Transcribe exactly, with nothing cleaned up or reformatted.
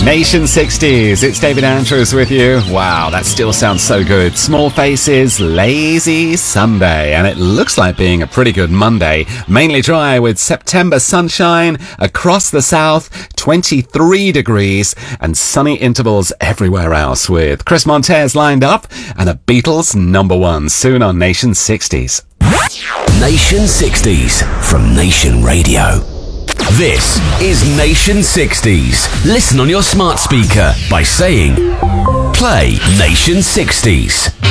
Nation sixties, it's David Andrews with you. Wow, that still sounds so good. Small Faces, Lazy Sunday. And it looks like being a pretty good Monday. Mainly dry with September sunshine across the south, twenty-three degrees, and sunny intervals everywhere else with Chris Montez lined up and a Beatles number one soon on Nation sixties. Nation sixties from Nation Radio. This is Nation sixties. Listen on your smart speaker by saying, play Nation sixties.